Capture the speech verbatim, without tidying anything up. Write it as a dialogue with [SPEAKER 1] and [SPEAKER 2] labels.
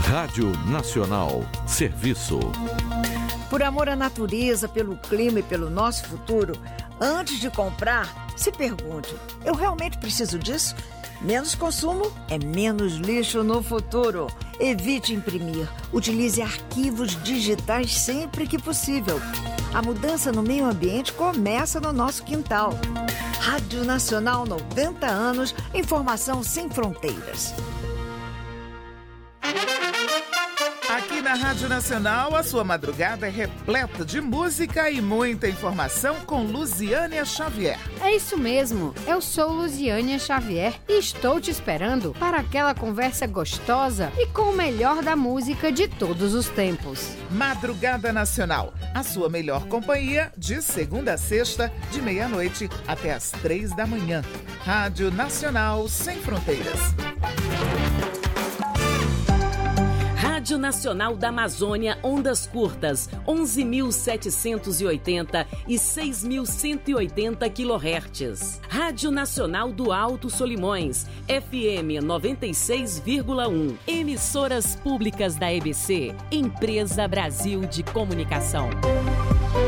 [SPEAKER 1] Rádio Nacional, serviço.
[SPEAKER 2] Por amor à natureza, pelo clima e pelo nosso futuro, antes de comprar, se pergunte: eu realmente preciso disso? Menos consumo é menos lixo no futuro. Evite imprimir. Utilize arquivos digitais sempre que possível. A mudança no meio ambiente começa no nosso quintal. Rádio Nacional, noventa anos, informação sem fronteiras.
[SPEAKER 3] Aqui na Rádio Nacional, a sua madrugada é repleta de música e muita informação com Luziânia Xavier.
[SPEAKER 4] É isso mesmo, eu sou Luziânia Xavier e estou te esperando para aquela conversa gostosa e com o melhor da música de todos os tempos.
[SPEAKER 3] Madrugada Nacional, a sua melhor companhia de segunda a sexta, de meia-noite até as três da manhã. Rádio Nacional sem fronteiras.
[SPEAKER 5] Rádio Nacional da Amazônia, ondas curtas, onze mil setecentos e oitenta e seis mil cento e oitenta quilohertz. Rádio Nacional do Alto Solimões, F M noventa e seis vírgula um. Emissoras públicas da E B C, Empresa Brasil de Comunicação.